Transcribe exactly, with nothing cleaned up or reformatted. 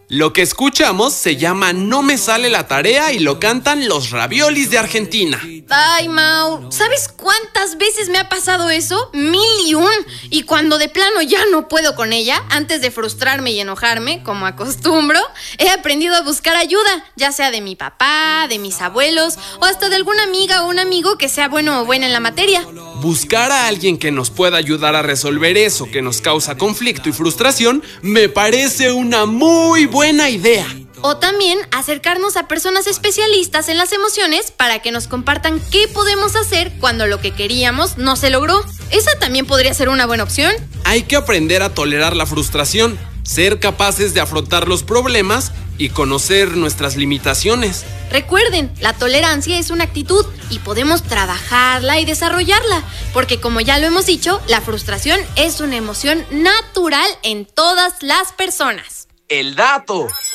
Lo que escuchamos se llama No me sale la tarea y lo cantan los Raviolis de Argentina. Ay, Mau, ¿sabes cuántas veces me ha pasado eso? Mil y un. Y cuando de plano ya no puedo con ella, antes de frustrarme y enojarme, como acostumbro, he aprendido a buscar ayuda, ya sea de mi papá, de mis abuelos, o hasta de alguna amiga o un amigo que sea bueno o buena en la materia. Buscar a alguien que nos pueda ayudar a resolver eso que nos causa conflicto y frustración me parece una muy buena idea. O también acercarnos a personas especialistas en las emociones para que nos compartan qué podemos hacer cuando lo que queríamos no se logró. Esa también podría ser una buena opción. Hay que aprender a tolerar la frustración, ser capaces de afrontar los problemas y conocer nuestras limitaciones. Recuerden, la tolerancia es una actitud y podemos trabajarla y desarrollarla, porque como ya lo hemos dicho, la frustración es una emoción natural en todas las personas. El dato.